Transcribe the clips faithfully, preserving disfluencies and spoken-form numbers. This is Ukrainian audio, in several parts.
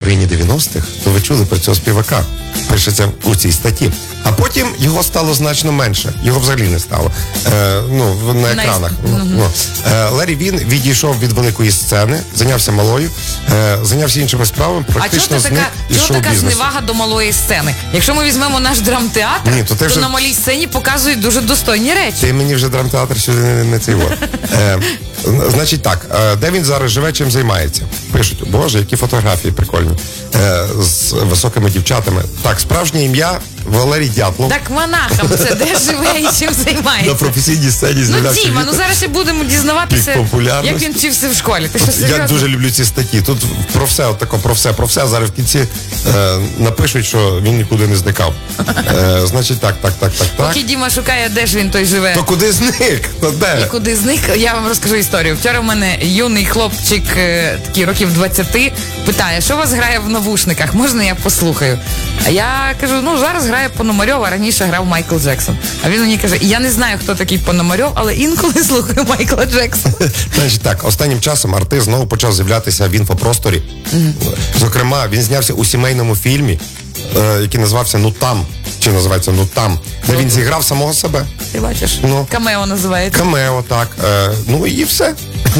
половині дев'яностих, то ви чули про цього співака. Пишеться у цій статті. А потім його стало значно менше. Його взагалі не стало. Е, ну, на екранах. Nice. Ну, е, Ларі Він відійшов від великої сцени, зайнявся малою, е, зайнявся іншими справами, практично а чого така, із чого така шоу-бізнесу. зневага до малої сцени? Якщо ми візьмемо наш драмтеатр, Ні, то ти то вже- на малій сцені показують дуже достойні речі. Ти мені вже драмтеатр сюди не, не цей вот. Е, значить так, е, де він зараз живе, чим займається? Пишуть, боже, які фотографії прикольні. Е, з високими дівчатами. Так, справжнє ім'я Валерій Дятлов. Так монахам це де живе і чим На займається? професійній сцені Ну, з'являвся. Діма, він. ну зараз ще будемо дізнаватися, Пік популярності. як він вчився в школі. Ти що, Я серйозно? дуже люблю ці статті. Тут про все, от тако, про все, про все. Зараз в кінці е, напишуть, що він нікуди не зникав. Е, значить, так, так, так, так, так. Поки Діма шукає, де ж він той живе. То куди зник? То де? І куди зник, я вам розкажу історію. Вчора в мене юний хлопчик, е, такий років двадцять, питає, що у вас грає в навушниках, можна я послухаю? А я кажу, ну зараз грає Пономарьов, а раніше грав Майкл Джексон. А він мені каже, я не знаю, хто такий Пономарьов, але інколи слухаю Майкла Джексона. Значить так, останнім часом артист знову почав з'являтися в інфопросторі. Mm-hmm. Зокрема, він знявся у сімейному фільмі, е, який називався «Ну там», чи називається «Ну там», де він зіграв самого себе. Ти бачиш? Ну. Камео називається. Камео, так. Е, ну і все.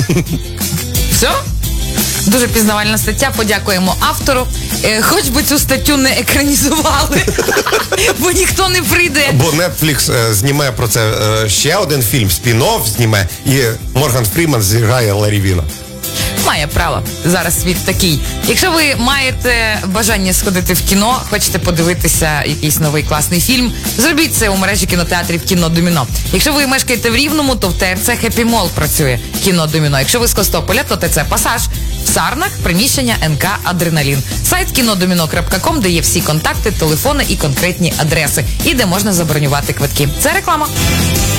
Все? Дуже пізнавальна стаття, подякуємо автору. Е, хоч би цю статтю не екранізували, бо ніхто не прийде. Бо Netflix е, зніме про це е, ще один фільм, спін-офф зніме, і Морган Фріман зіграє Ларі Віна. Має право. Зараз світ такий. Якщо ви маєте бажання сходити в кіно, хочете подивитися якийсь новий класний фільм, зробіть це у мережі кінотеатрів «Кіно Доміно». Якщо ви мешкаєте в Рівному, то в ТРЦ «Хеппі Мол» працює «Кіно Доміно». Якщо ви з Костополя, то ТЦ «Пасаж». В Сарнах приміщення ен ка «Адреналін». Сайт кінодоміно крапка ком, де є всі контакти, телефони і конкретні адреси. І де можна забронювати квитки. Це реклама.